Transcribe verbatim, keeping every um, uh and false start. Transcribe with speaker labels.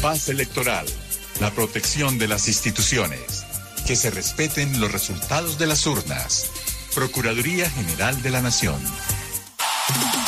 Speaker 1: Paz electoral, la protección de las instituciones, que se respeten los resultados de las urnas. Procuraduría General de la Nación.